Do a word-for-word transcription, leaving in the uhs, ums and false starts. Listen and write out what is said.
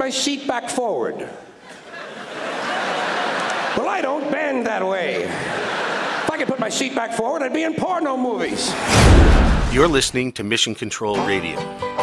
my seat back forward. Well, I don't bend that way. If I could put my seat back forward, I'd be in porno movies. You're listening to Mission Control Radio.